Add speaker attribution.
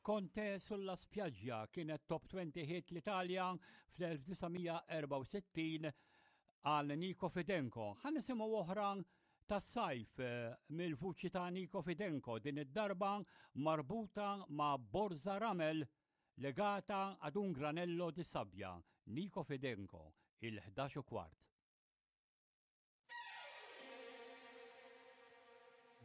Speaker 1: Conte sulla Spiaggia kienet top 20 hit l-Italja fl-1964 għal Nico Fidenco. Ħan nisimgħu oħra tas-sajf mill-vuċi ta' Nico Fidenco, din id-darba marbuta ma' Borza Ramel legata ad un granello di sabbia. Nico Fidenco, il-11 kwart.